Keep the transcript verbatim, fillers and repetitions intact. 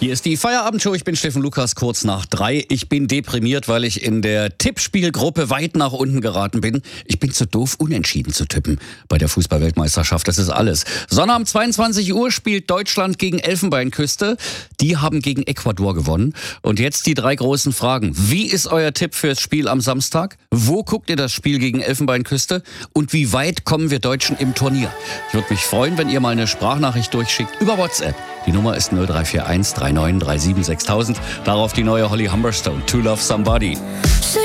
Hier ist die Feierabendshow. Ich bin Steffen Lukas, kurz nach drei. Ich bin deprimiert, weil ich in der Tippspielgruppe weit nach unten geraten bin. Ich bin zu doof, unentschieden zu tippen bei der Fußball-Weltmeisterschaft. Das ist alles. Sonnabend zweiundzwanzig Uhr spielt Deutschland gegen Elfenbeinküste. Die haben gegen Ecuador gewonnen. Und jetzt die drei großen Fragen. Wie ist euer Tipp fürs Spiel am Samstag? Wo guckt ihr das Spiel gegen Elfenbeinküste? Und wie weit kommen wir Deutschen im Turnier? Ich würde mich freuen, wenn ihr mal eine Sprachnachricht durchschickt über WhatsApp. Die Nummer ist null drei vier eins drei neun drei sieben sechstausend. Darauf die neue Holly Humberstone, To Love Somebody.